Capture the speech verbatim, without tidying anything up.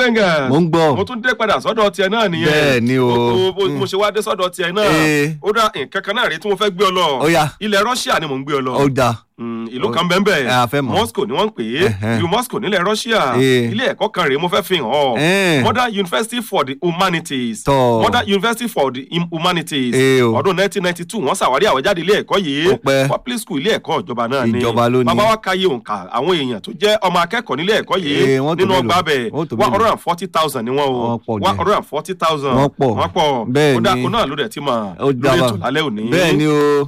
Bengals. mo ń gbọ́. mo tún dé padà sọ́dọ̀ tiẹ̀ náà nìyẹn. bẹ́ẹ̀ ni o. mo ṣe wá dé sọ́dọ̀ tiẹ̀ náà. ó dá nǹkan kan náà rí tí mo fẹ́ gbé ọ lọ. ó yá. ilẹ̀ Russia ni mò ń gbé ọ lọ. ó dá. ìlú kan bẹ́ẹ̀ bẹ́ẹ̀ Moscow ni wọ́n ń pè é ìlú Moscow nílẹ̀ Russia ilé ẹ̀kọ́ kan rèé mo fẹ́ fi hàn ọ́ Modern University for the Humanities Modern University for the Humanities ọdún nineteen ninety two wọ́n ṣàwárí àwọ̀jáde ilé ẹ̀kọ́ yìí public school ilé ẹ̀kọ́ ìjọba náà ni bàbá wa káyé òǹkà àwọn èèyàn tó jẹ́ ọmọ akẹ́kọ̀ọ́ nílé ẹ̀kọ́ yìí nínú ọgbà bẹ̀ one hundred and forty thousand ni wọ́n o one hundred and forty thousand wọ́n pọ̀ wọ́n pọ̀ ó dáko náà ló dẹ̀ ti mọ̀ lórí ètò lálẹ́ òní. bẹ́ẹ̀ ni o.